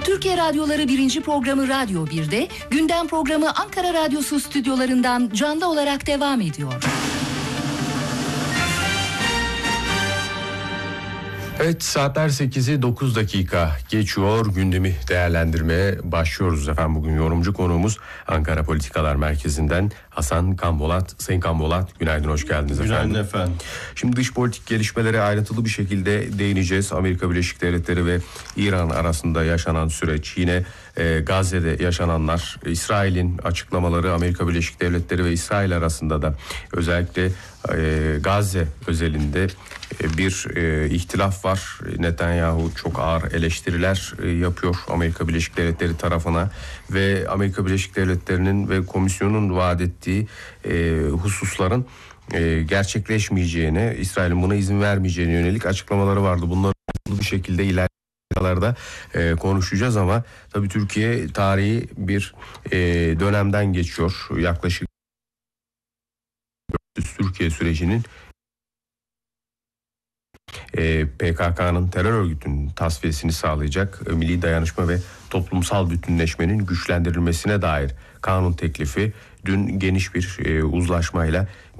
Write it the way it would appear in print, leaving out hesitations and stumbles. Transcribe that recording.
Türkiye Radyoları 1. programı Radyo 1'de, gündem programı Ankara Radyosu stüdyolarından canlı olarak devam ediyor. Evet, saatler 8'i 9 dakika geçiyor. Gündemi değerlendirmeye başlıyoruz efendim. Bugün yorumcu konuğumuz Ankara Politikalar Merkezi'nden Hasan Kanbolat. Sayın Kanbolat, günaydın, hoş geldiniz efendim. Günaydın efendim. Şimdi dış politik gelişmelere ayrıntılı bir şekilde değineceğiz. Amerika Birleşik Devletleri ve İran arasında yaşanan süreç, yine Gazze'de yaşananlar, İsrail'in açıklamaları, Amerika Birleşik Devletleri ve İsrail arasında da özellikle Gazze özelinde bir ihtilaf var. Netanyahu çok ağır eleştiriler yapıyor Amerika Birleşik Devletleri tarafına ve Amerika Birleşik Devletleri'nin ve komisyonun vaat ettiği hususların gerçekleşmeyeceğine, İsrail'in buna izin vermeyeceğine yönelik açıklamaları vardı. Bunları bir şekilde ileride konuşacağız ama tabii Türkiye tarihi bir dönemden geçiyor. Yaklaşık Türkiye sürecinin PKK'nın terör örgütünün tasfiyesini sağlayacak milli dayanışma ve toplumsal bütünleşmenin güçlendirilmesine dair kanun teklifi dün geniş bir uzlaşmayla